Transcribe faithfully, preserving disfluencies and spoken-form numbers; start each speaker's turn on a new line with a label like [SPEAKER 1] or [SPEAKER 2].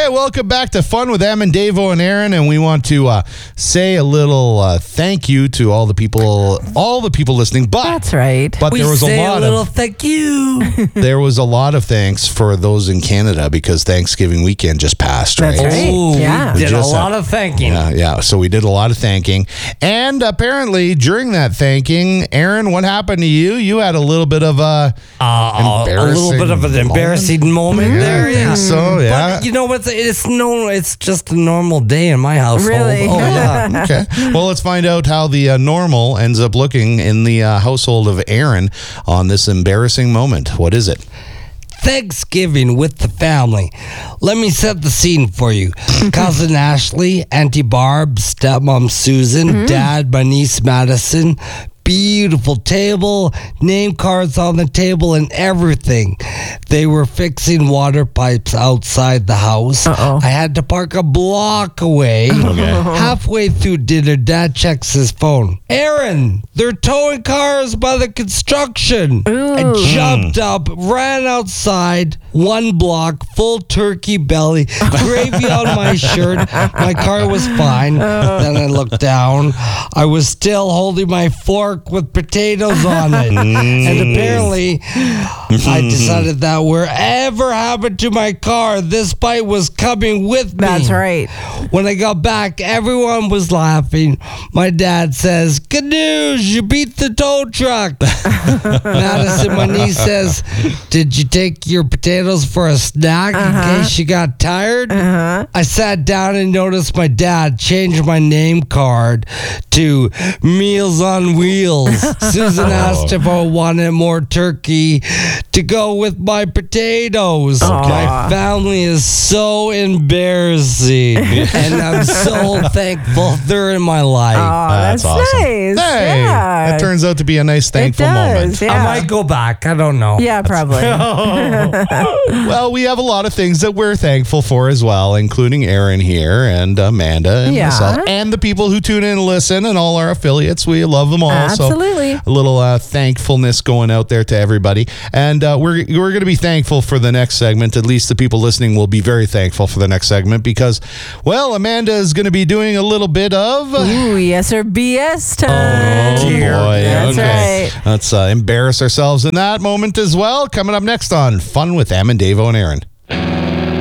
[SPEAKER 1] right, welcome back to Fun with Em and Davo and Aaron, and we want to uh, say a little uh, thank you to all the people, all the people listening. But
[SPEAKER 2] that's right.
[SPEAKER 1] But
[SPEAKER 3] we
[SPEAKER 1] there was
[SPEAKER 3] say
[SPEAKER 1] a lot
[SPEAKER 3] a little
[SPEAKER 1] of
[SPEAKER 3] thank you.
[SPEAKER 1] there was a lot of thanks for those in Canada because Thanksgiving weekend just passed. Right?
[SPEAKER 2] That's right.
[SPEAKER 3] Oh,
[SPEAKER 2] Yeah.
[SPEAKER 3] we
[SPEAKER 1] We
[SPEAKER 3] did a
[SPEAKER 1] just,
[SPEAKER 3] lot
[SPEAKER 1] uh,
[SPEAKER 3] of thanking.
[SPEAKER 1] Yeah, yeah. So we did a lot of thanking, and apparently during that thanking, Aaron, what happened to you? You had a little bit of a
[SPEAKER 3] Uh, a little bit of an
[SPEAKER 1] embarrassing
[SPEAKER 3] embarrassing moment
[SPEAKER 1] Yeah,
[SPEAKER 3] there.
[SPEAKER 1] I think
[SPEAKER 3] Yeah.
[SPEAKER 1] so. Yeah.
[SPEAKER 3] But you know what? It's no. It's just a normal day in my household.
[SPEAKER 2] Really?
[SPEAKER 3] Oh yeah.
[SPEAKER 1] Okay. Well, let's find out how the uh, normal ends up looking in the uh, household of Aaron on this embarrassing moment. What is it?
[SPEAKER 3] Thanksgiving with the family. Let me set the scene for you. Cousin Ashley, Auntie Barb, stepmom Susan, dad, my niece Madison. Beautiful table, name cards on the table and everything. They were fixing water pipes outside the house.
[SPEAKER 2] Uh-oh.
[SPEAKER 3] I had to park a block away. Halfway through dinner, Dad checks his phone. Aaron, they're towing cars by the construction. I
[SPEAKER 2] Ooh.
[SPEAKER 3] jumped up, ran outside, one block, full turkey belly, gravy on my shirt. My car was fine. Then I looked down. I was still holding my fork with potatoes on it. And apparently, I decided that wherever happened to my car, this bite was coming with me.
[SPEAKER 2] That's right.
[SPEAKER 3] When I got back, everyone was laughing. My dad says, "Good news, you beat the tow truck." Madison, my niece, says, "Did you take your potatoes for a snack
[SPEAKER 2] Uh-huh.
[SPEAKER 3] in case you got tired?"
[SPEAKER 2] Uh-huh.
[SPEAKER 3] I sat down and noticed my dad changed my name card to Meals on Wheels. Susan asked if I wanted more turkey to go with my potatoes. My family is so embarrassing, and I'm so thankful they're in my life.
[SPEAKER 2] Oh, that's,
[SPEAKER 1] awesome.
[SPEAKER 2] nice.
[SPEAKER 1] Hey,
[SPEAKER 2] Yeah.
[SPEAKER 1] that turns out to be a nice, thankful
[SPEAKER 2] it does,
[SPEAKER 1] moment.
[SPEAKER 2] Yeah.
[SPEAKER 3] I might go back. I don't know.
[SPEAKER 2] Yeah, probably.
[SPEAKER 1] Well, we have a lot of things that we're thankful for as well, including Aaron here and Amanda and
[SPEAKER 2] Yeah.
[SPEAKER 1] myself and the people who tune in and listen and all our affiliates. We love them all.
[SPEAKER 2] Absolutely.
[SPEAKER 1] So a little uh, thankfulness going out there to everybody. And uh, we're, we're going to be thankful for the next segment. At least the people listening will be very thankful for the next segment because, well, Amanda is going to be doing a little bit of...
[SPEAKER 2] Ooh, yes or B S time.
[SPEAKER 1] Oh, boy.
[SPEAKER 2] That's
[SPEAKER 1] okay.
[SPEAKER 2] right.
[SPEAKER 1] Let's uh, embarrass ourselves in that moment as well. Coming up next on Fun with Em and Davo and Aaron.